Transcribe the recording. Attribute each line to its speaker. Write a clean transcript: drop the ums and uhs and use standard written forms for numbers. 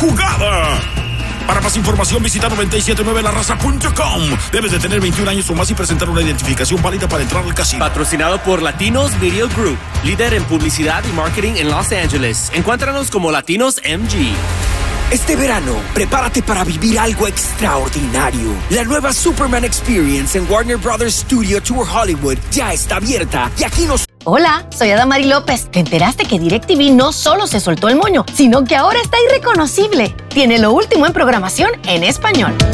Speaker 1: jugada. Para más información visita 979laraza.com. Debes de tener 21 años o más y presentar una identificación válida para entrar al casino.
Speaker 2: Patrocinado por Latinos Video Group, líder en publicidad y marketing en Los Ángeles. Encuéntranos como Latinos MG.
Speaker 3: Este verano, prepárate para vivir algo extraordinario. La nueva Superman Experience en Warner Brothers Studio Tour Hollywood ya está abierta y aquí nos...
Speaker 4: Hola, soy Adamari López. ¿Te enteraste que DirecTV no solo se soltó el moño, sino que ahora está irreconocible? Tiene lo último en programación en español.